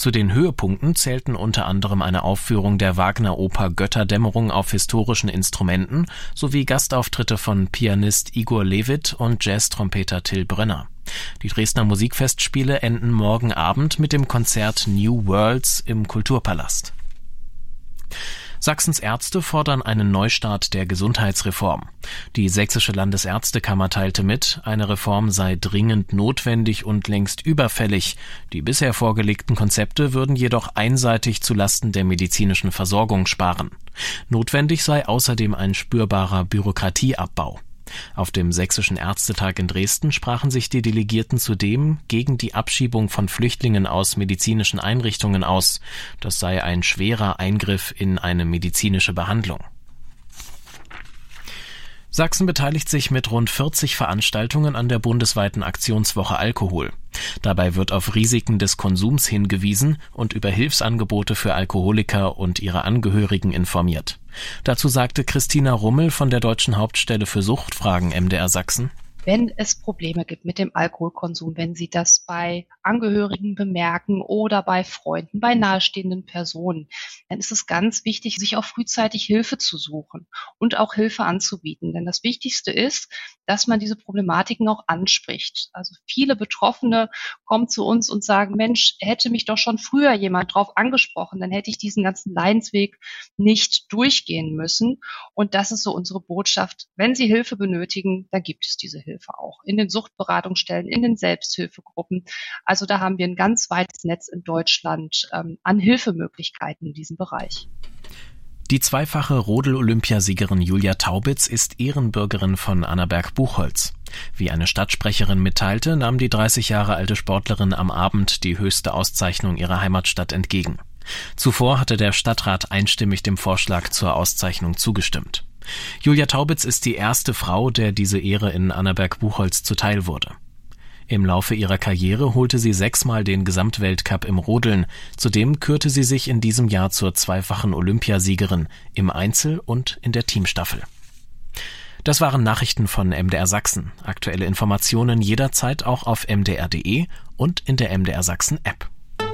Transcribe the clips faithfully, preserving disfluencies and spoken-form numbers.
Zu den Höhepunkten zählten unter anderem eine Aufführung der Wagner-Oper Götterdämmerung auf historischen Instrumenten sowie Gastauftritte von Pianist Igor Levit und Jazztrompeter Till Brönner. Die Dresdner Musikfestspiele enden morgen Abend mit dem Konzert New Worlds im Kulturpalast. Sachsens Ärzte fordern einen Neustart der Gesundheitsreform. Die Sächsische Landesärztekammer teilte mit, eine Reform sei dringend notwendig und längst überfällig. Die bisher vorgelegten Konzepte würden jedoch einseitig zulasten der medizinischen Versorgung sparen. Notwendig sei außerdem ein spürbarer Bürokratieabbau. Auf dem Sächsischen Ärztetag in Dresden sprachen sich die Delegierten zudem gegen die Abschiebung von Flüchtlingen aus medizinischen Einrichtungen aus. Das sei ein schwerer Eingriff in eine medizinische Behandlung. Sachsen beteiligt sich mit rund vierzig Veranstaltungen an der bundesweiten Aktionswoche Alkohol. Dabei wird auf Risiken des Konsums hingewiesen und über Hilfsangebote für Alkoholiker und ihre Angehörigen informiert. Dazu sagte Christina Rummel von der Deutschen Hauptstelle für Suchtfragen M D R Sachsen: Wenn es Probleme gibt mit dem Alkoholkonsum, wenn Sie das bei Angehörigen bemerken oder bei Freunden, bei nahestehenden Personen, dann ist es ganz wichtig, sich auch frühzeitig Hilfe zu suchen und auch Hilfe anzubieten. Denn das Wichtigste ist, dass man diese Problematiken auch anspricht. Also viele Betroffene kommen zu uns und sagen, Mensch, hätte mich doch schon früher jemand drauf angesprochen, dann hätte ich diesen ganzen Leidensweg nicht durchgehen müssen. Und das ist so unsere Botschaft. Wenn Sie Hilfe benötigen, dann gibt es diese Hilfe auch. In den Suchtberatungsstellen, in den Selbsthilfegruppen. Also da haben wir ein ganz weites Netz in Deutschland ähm, an Hilfemöglichkeiten in diesem Bereich. Die zweifache Rodel-Olympiasiegerin Julia Taubitz ist Ehrenbürgerin von Annaberg-Buchholz. Wie eine Stadtsprecherin mitteilte, nahm die dreißig Jahre alte Sportlerin am Abend die höchste Auszeichnung ihrer Heimatstadt entgegen. Zuvor hatte der Stadtrat einstimmig dem Vorschlag zur Auszeichnung zugestimmt. Julia Taubitz ist die erste Frau, der diese Ehre in Annaberg-Buchholz zuteil wurde. Im Laufe ihrer Karriere holte sie sechsmal den Gesamtweltcup im Rodeln. Zudem kürte sie sich in diesem Jahr zur zweifachen Olympiasiegerin im Einzel und in der Teamstaffel. Das waren Nachrichten von M D R Sachsen. Aktuelle Informationen jederzeit auch auf m d r punkt d e und in der M D R Sachsen App.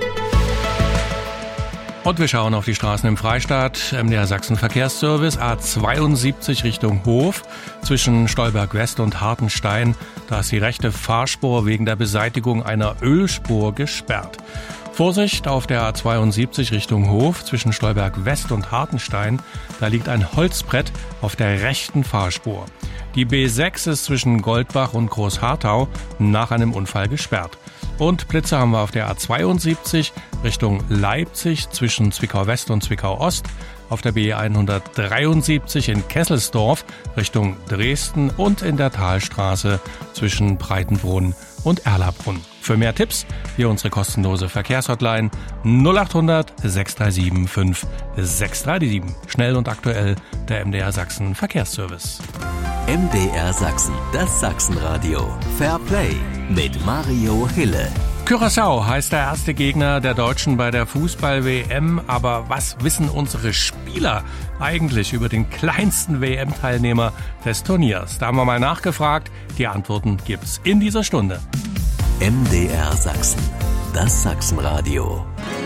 Und wir schauen auf die Straßen im Freistaat. M D R Sachsen Verkehrsservice A zweiundsiebzig Richtung Hof zwischen Stolberg West und Hartenstein. Da ist die rechte Fahrspur wegen der Beseitigung einer Ölspur gesperrt. Vorsicht auf der A zweiundsiebzig Richtung Hof zwischen Stolberg West und Hartenstein. Da liegt ein Holzbrett auf der rechten Fahrspur. Die B sechs ist zwischen Goldbach und Großharthau nach einem Unfall gesperrt. Und Blitze haben wir auf der A zweiundsiebzig Richtung Leipzig zwischen Zwickau West und Zwickau Ost, auf der B hundertdreiundsiebzig in Kesselsdorf Richtung Dresden und in der Talstraße zwischen Breitenbrunn und Erlabrunn. Für mehr Tipps hier unsere kostenlose Verkehrshotline null acht hundert sechs drei sieben fünf sechs drei sieben. Schnell und aktuell der M D R Sachsen Verkehrsservice. M D R Sachsen, das Sachsenradio. Fair Play mit Mario Hille. Curaçao heißt der erste Gegner der Deutschen bei der Fußball-W M. Aber was wissen unsere Spieler eigentlich über den kleinsten W M-Teilnehmer des Turniers? Da haben wir mal nachgefragt. Die Antworten gibt's in dieser Stunde. M D R Sachsen, das Sachsenradio.